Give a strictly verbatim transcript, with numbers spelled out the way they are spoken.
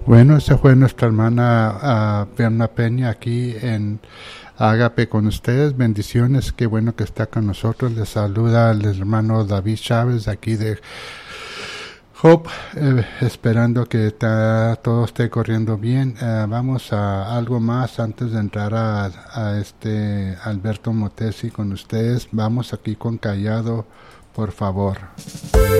Bueno, esa fue nuestra hermana uh, Berna Peña aquí en Ágape con ustedes. Bendiciones, qué bueno que está con nosotros. Les saluda el hermano David Chávez aquí de Hope, eh, esperando que ta, todo esté corriendo bien. Uh, vamos a algo más antes de entrar a, a este Alberto Motesi con ustedes. Vamos aquí con Callado, por favor.